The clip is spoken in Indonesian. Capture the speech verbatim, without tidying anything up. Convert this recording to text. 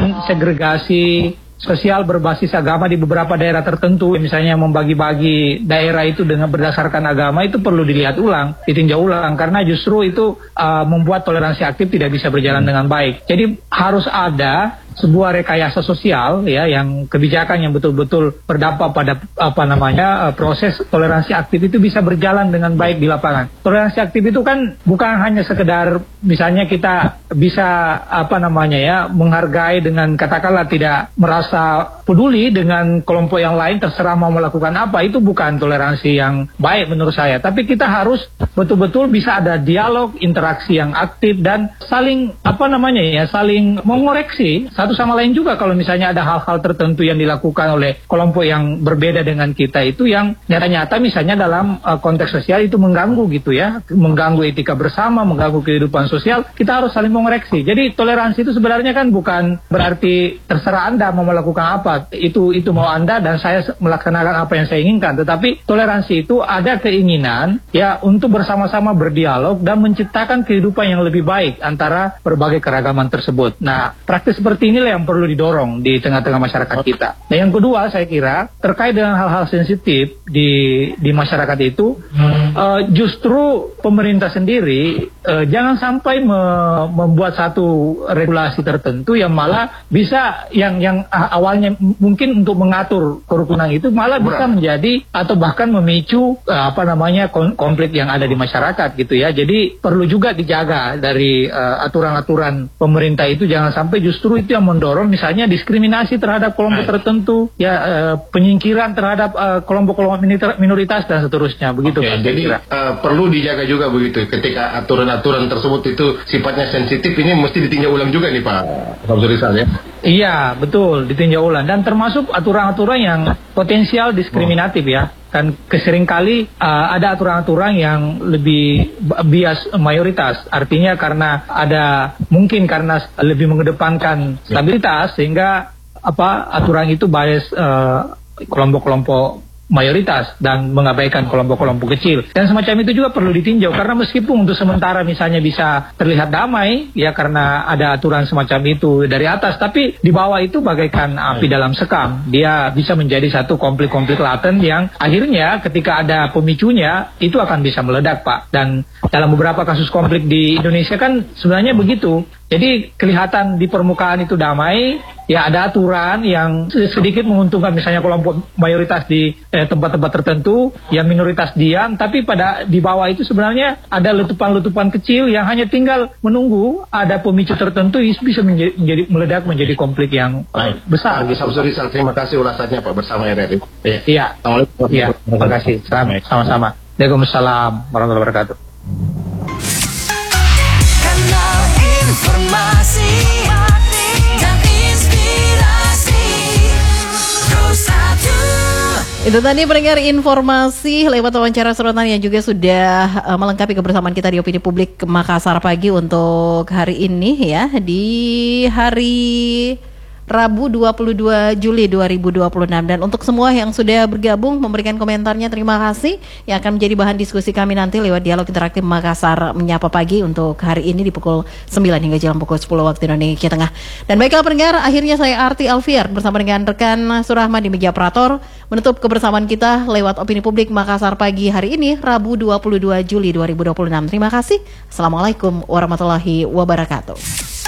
melakukan segregasi sosial berbasis agama di beberapa daerah tertentu, misalnya membagi-bagi daerah itu dengan berdasarkan agama, itu perlu dilihat ulang, ditinjau ulang, karena justru itu uh, membuat toleransi aktif tidak bisa berjalan dengan baik. Jadi harus ada sebuah rekayasa sosial ya, yang kebijakan yang betul-betul berdampak pada apa namanya uh, proses toleransi aktif itu bisa berjalan dengan baik di lapangan. Toleransi aktif itu kan bukan hanya sekedar misalnya kita bisa apa namanya ya menghargai dengan katakanlah tidak merasa peduli dengan kelompok yang lain terserah mau melakukan apa, itu bukan toleransi yang baik menurut saya. Tapi kita harus betul-betul bisa ada dialog, interaksi yang aktif dan saling apa namanya ya saling mengoreksi satu sama lain juga. Kalau misalnya ada hal-hal tertentu yang dilakukan oleh kelompok yang berbeda dengan kita itu yang nyata-nyata misalnya dalam uh, konteks sosial itu mengganggu gitu ya, mengganggu etika bersama, mengganggu kehidupan sosial, kita harus saling mengoreksi. Jadi toleransi itu sebenarnya kan bukan berarti terserah Anda mau melakukan apa, itu itu mau Anda dan saya melaksanakan apa yang saya inginkan. Tetapi toleransi itu ada keinginan ya untuk bersama-sama berdialog dan menciptakan kehidupan yang lebih baik antara berbagai keragaman tersebut. Nah, praktis seperti inilah yang perlu didorong di tengah-tengah masyarakat kita. Nah, yang kedua saya kira terkait dengan hal-hal sensitif di di masyarakat itu, hmm. uh, justru pemerintah sendiri uh, jangan sampai me, membuat satu regulasi tertentu yang malah bisa yang yang awalnya mungkin untuk mengatur kerukunan itu malah bisa menjadi atau bahkan memicu uh, apa namanya konflik yang ada di masyarakat gitu ya. Jadi perlu juga dijaga dari uh, aturan-aturan pemerintah itu, jangan sampai justru itu yang mendorong misalnya diskriminasi terhadap kelompok tertentu ya, uh, penyingkiran terhadap uh, kelompok-kelompok minoritas dan seterusnya begitu. Okay, Pak. jadi uh, perlu dijaga juga begitu ketika aturan-aturan tersebut itu sifatnya sensitif, ini mesti ditinjau ulang juga nih Pak Profesor Rizal ya. Iya betul, ditinjau ulang dan termasuk aturan-aturan yang potensial diskriminatif ya. Kan keseringkali uh, ada aturan-aturan yang lebih bias mayoritas, artinya karena ada mungkin karena lebih mengedepankan stabilitas sehingga apa aturan itu bias uh, kelompok-kelompok mayoritas dan mengabaikan kelompok-kelompok kecil dan semacam itu juga perlu ditinjau, karena meskipun untuk sementara misalnya bisa terlihat damai ya karena ada aturan semacam itu dari atas, tapi di bawah itu bagaikan api dalam sekam, dia bisa menjadi satu konflik-konflik laten yang akhirnya ketika ada pemicunya itu akan bisa meledak Pak. Dan dalam beberapa kasus konflik di Indonesia kan sebenarnya begitu. Jadi kelihatan di permukaan itu damai, ya ada aturan yang sedikit menguntungkan misalnya kelompok mayoritas di eh, tempat-tempat tertentu, yang minoritas diam, tapi pada di bawah itu sebenarnya ada letupan-letupan kecil yang hanya tinggal menunggu ada pemicu tertentu bisa menjadi, menjadi meledak menjadi konflik yang uh, besar. Profesor Rizal, terima kasih ulasannya Pak bersama R R I. Iya. Iya. Iya. Terima kasih. Sama-sama. Waalaikumsalam warahmatullahi wabarakatuh. Informasi dan inspirasi satu. Itu tadi pendengar informasi lewat wawancara serutan yang juga sudah uh, melengkapi kebersamaan kita di Opini Publik Makassar pagi untuk hari ini ya, di hari Rabu dua puluh dua Juli dua ribu dua puluh enam. Dan untuk semua yang sudah bergabung memberikan komentarnya, terima kasih, yang akan menjadi bahan diskusi kami nanti lewat dialog interaktif Makassar Menyapa Pagi untuk hari ini di pukul sembilan hingga jam pukul sepuluh waktu Indonesia Tengah. Dan baiklah pendengar, akhirnya saya Arti Alfiar bersama dengan rekan Surahman di meja operator menutup kebersamaan kita lewat Opini Publik Makassar pagi hari ini Rabu dua puluh dua Juli dua ribu dua puluh enam. Terima kasih. Assalamualaikum warahmatullahi wabarakatuh.